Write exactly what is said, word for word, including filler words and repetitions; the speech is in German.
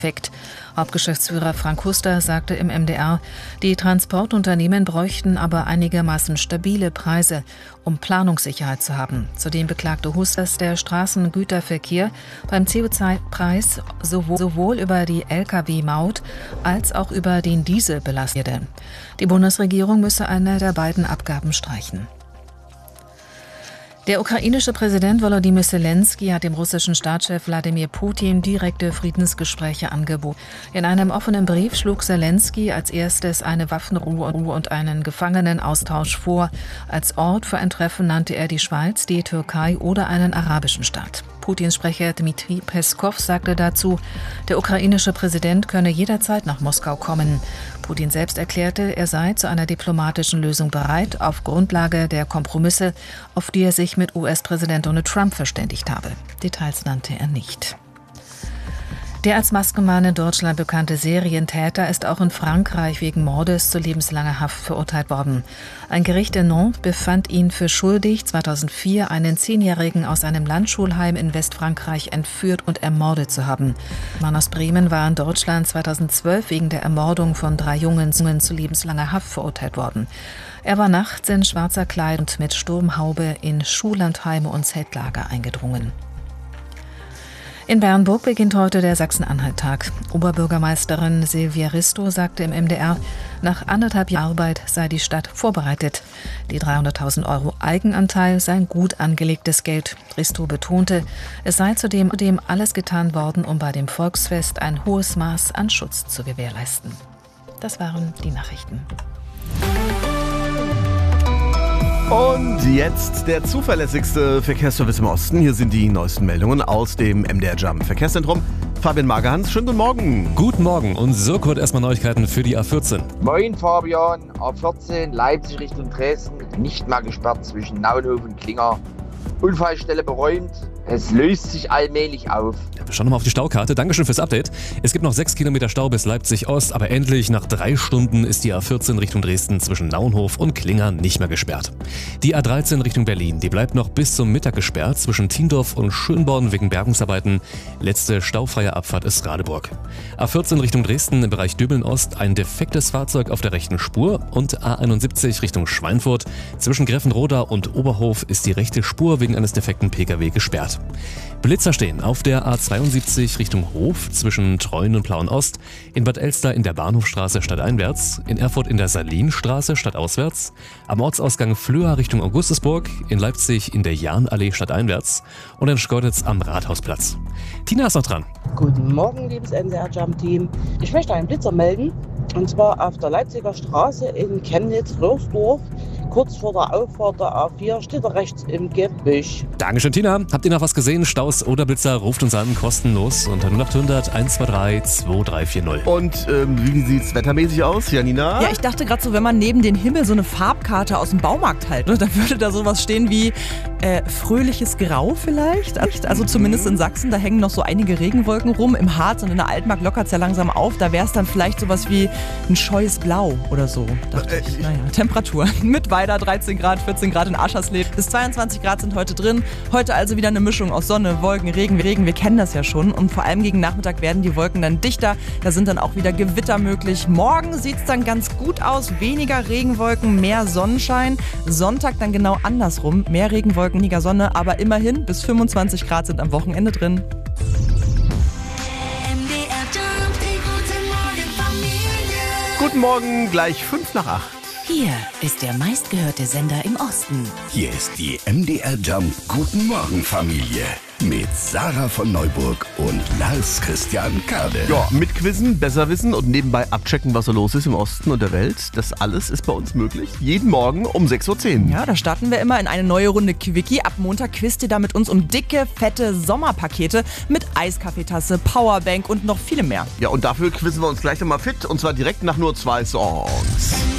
Hauptgeschäftsführer Frank Huster sagte im M D R, die Transportunternehmen bräuchten aber einigermaßen stabile Preise, um Planungssicherheit zu haben. Zudem beklagte Huster, dass der Straßengüterverkehr beim C O zwei Preis sowohl über die L K W-Maut als auch über den Diesel belastet werde. Die Bundesregierung müsse eine der beiden Abgaben streichen. Der ukrainische Präsident Volodymyr Zelensky hat dem russischen Staatschef Wladimir Putin direkte Friedensgespräche angeboten. In einem offenen Brief schlug Zelensky als erstes eine Waffenruhe und einen Gefangenenaustausch vor. Als Ort für ein Treffen nannte er die Schweiz, die Türkei oder einen arabischen Staat. Putins Sprecher Dmitri Peskov sagte dazu, der ukrainische Präsident könne jederzeit nach Moskau kommen. Putin selbst erklärte, er sei zu einer diplomatischen Lösung bereit, auf Grundlage der Kompromisse, auf die er sich mit U S-Präsident Donald Trump verständigt habe. Details nannte er nicht. Der als Maskenmann in Deutschland bekannte Serientäter ist auch in Frankreich wegen Mordes zu lebenslanger Haft verurteilt worden. Ein Gericht in Nantes befand ihn für schuldig, zweitausendvier einen Zehnjährigen aus einem Landschulheim in Westfrankreich entführt und ermordet zu haben. Der Mann aus Bremen war in Deutschland zweitausendzwölf wegen der Ermordung von drei Jungen zu lebenslanger Haft verurteilt worden. Er war nachts in schwarzer Kleidung und mit Sturmhaube in Schullandheime und Zeltlager eingedrungen. In Bernburg beginnt heute der Sachsen-Anhalt-Tag. Oberbürgermeisterin Silvia Risto sagte im M D R, nach anderthalb Jahren Arbeit sei die Stadt vorbereitet. Die dreihunderttausend Euro Eigenanteil sei ein gut angelegtes Geld. Risto betonte, es sei zudem alles getan worden, um bei dem Volksfest ein hohes Maß an Schutz zu gewährleisten. Das waren die Nachrichten. Und jetzt der zuverlässigste Verkehrsservice im Osten. Hier sind die neuesten Meldungen aus dem M D R Jump Verkehrszentrum. Fabian Magerhans, schönen guten Morgen. Guten Morgen und so kurz erstmal Neuigkeiten für die A vierzehn. Moin Fabian, A vierzehn Leipzig Richtung Dresden, nicht mehr gesperrt zwischen Naunhof und Klinger. Unfallstelle beräumt. Es löst sich allmählich auf. Ja, wir schauen nochmal auf die Staukarte. Dankeschön fürs Update. Es gibt noch sechs Kilometer Stau bis Leipzig-Ost, aber endlich nach drei Stunden ist die A vierzehn Richtung Dresden zwischen Naunhof und Klinger nicht mehr gesperrt. Die A dreizehn Richtung Berlin, die bleibt noch bis zum Mittag gesperrt zwischen Tiendorf und Schönborn wegen Bergungsarbeiten. Letzte staufreie Abfahrt ist Radeburg. A vierzehn Richtung Dresden im Bereich Döbeln-Ost ein defektes Fahrzeug auf der rechten Spur und A einundsiebzig Richtung Schweinfurt. Zwischen Greffenroda und Oberhof ist die rechte Spur wegen eines defekten P K W gesperrt. Blitzer stehen auf der A zweiundsiebzig Richtung Hof zwischen Treuen und Plauen-Ost, in Bad Elster in der Bahnhofstraße stadteinwärts, in Erfurt in der Salinstraße stadtauswärts, am Ortsausgang Flöha Richtung Augustusburg, in Leipzig in der Jahnallee stadteinwärts und in Schkeuditz am Rathausplatz. Tina ist noch dran. Guten Morgen, liebes M D R Jump Team. Ich möchte einen Blitzer melden, und zwar auf der Leipziger Straße in Chemnitz-Röhrsdorf. Kurz vor der Auffahrt der A vier steht er rechts im Gebüsch. Dankeschön, Tina. Habt ihr noch was gesehen? Staus oder Blitzer? Ruft uns an, kostenlos unter null acht hundert eins zwei drei zwei drei vier null. Und ähm, wie sieht's wettermäßig aus, Janina? Ja, ich dachte gerade so, wenn man neben den Himmel so eine Farbkarte aus dem Baumarkt hält, ne, dann würde da sowas stehen wie äh, fröhliches Grau vielleicht. Also zumindest in Sachsen, da hängen noch so einige Regenwolken rum. Im Harz und in der Altmark lockert es ja langsam auf. Da wäre es dann vielleicht sowas wie ein scheues Blau oder so. Dachte ich. Naja, Temperatur mit weiter dreizehn Grad, vierzehn Grad in Aschersleben. Bis zweiundzwanzig Grad sind heute drin. Heute also wieder eine Mischung aus Sonne, Wolken, Regen, Regen. Wir kennen das ja schon. Und vor allem gegen Nachmittag werden die Wolken dann dichter. Da sind dann auch wieder Gewitter möglich. Morgen sieht es dann ganz gut aus. Weniger Regenwolken, mehr Sonnenschein. Sonntag dann genau andersrum. Mehr Regenwolken, weniger Sonne. Aber immerhin bis fünfundzwanzig Grad sind am Wochenende drin. Guten Morgen, gleich fünf nach acht. Hier ist der meistgehörte Sender im Osten. Hier ist die M D R Jump Guten Morgen Familie mit Sarah von Neuburg und Lars Christian Kade. Ja, mit Quizzen, besser wissen und nebenbei abchecken, was so los ist im Osten und der Welt. Das alles ist bei uns möglich. Jeden Morgen um sechs Uhr zehn. Ja, da starten wir immer in eine neue Runde Quickie. Ab Montag quizt ihr da mit uns um dicke, fette Sommerpakete mit Eiskaffeetasse, Powerbank und noch viele mehr. Ja, und dafür quizzen wir uns gleich nochmal fit und zwar direkt nach nur zwei Songs.